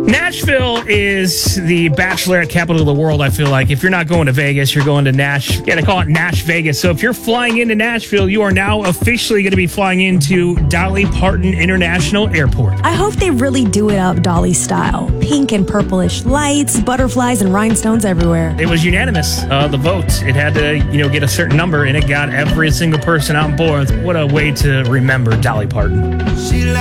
Nashville is the bachelorette capital of the world, I feel like. If you're not going to Vegas, you're going to Nash. Yeah, they call it Nash Vegas. So if you're flying into Nashville, you are now officially going to be flying into Dolly Parton International Airport. I hope they really do it up Dolly style. Pink and purplish lights, butterflies, and rhinestones everywhere. It was unanimous, the vote. It had to, get a certain number, and it got every single person on board. What a way to remember Dolly Parton.